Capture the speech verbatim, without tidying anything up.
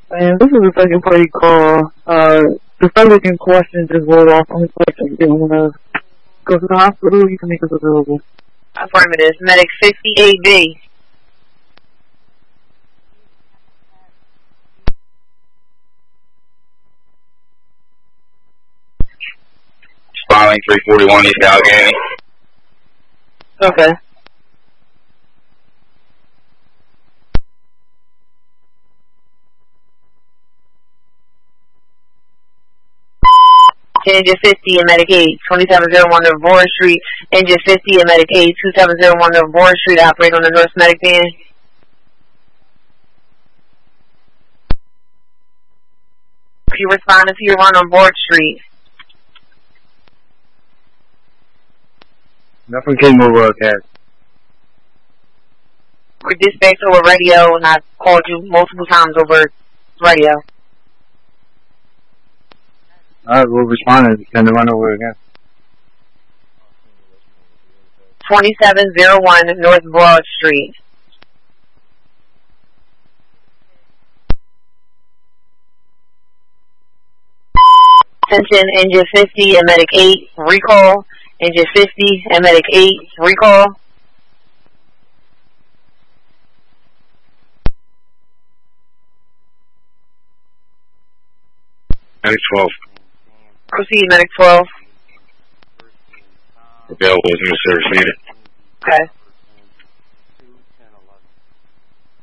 And this is the second party call. Uh, the subject in question just rolled off on his life and didn't want to go to the hospital. You can make us available. Affirmative. Medic fifty-eight B. Spotting three forty-one East Allegheny. Okay. Engine fifty and Medic eight, twenty-seven oh one North Bourne Street. Engine fifty and Medic eight, twenty-seven oh one North Bourne Street, operate on the North Medic van. You responding to your run on Bourne Street. Nothing came over, okay. We're dispatched over radio, and I called you multiple times over radio. Alright, we'll respond and send the run over again. twenty-seven oh one North Broad Street. Attention, Engine fifty and Medic eight, recall. Engine fifty and Medic eight, recall. Medic twelve. Proceed, Medic twelve. Available as new service needed. Okay.